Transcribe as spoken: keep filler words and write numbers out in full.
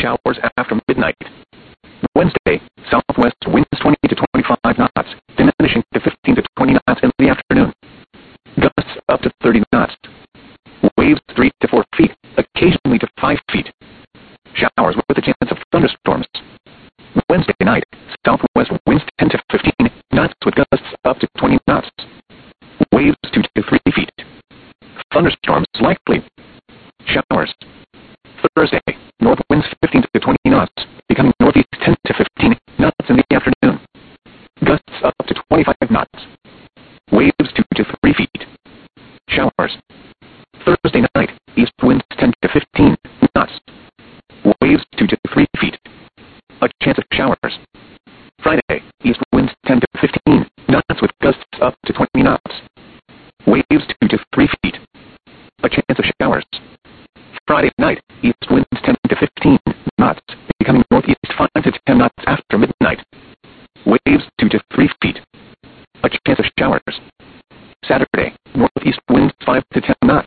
showers after midnight. Wednesday, southwest winds twenty to twenty-five knots, diminishing to fifteen to twenty knots in the afternoon. Gusts up to thirty knots. Waves three to four feet, occasionally to five feet. Showers with a chance of thunderstorms. Wednesday night, southwest winds ten to fifteen knots with gusts up to twenty knots. Waves two to three feet. Thunderstorms likely. Showers. Thursday, north winds fifteen to twenty knots, becoming northeast ten to fifteen knots in the afternoon. Gusts up to twenty-five knots. Waves two to three feet. Showers. Thursday night, east winds ten to fifteen knots. Waves two to three feet. A chance of showers. Friday, east winds ten to fifteen knots with gusts up to twenty knots. Waves two to three feet. A chance of showers. Friday night, east winds ten to fifteen knots, becoming northeast five to ten knots after midnight. Waves two to three feet. A chance of showers. Saturday, northeast winds five to ten knots.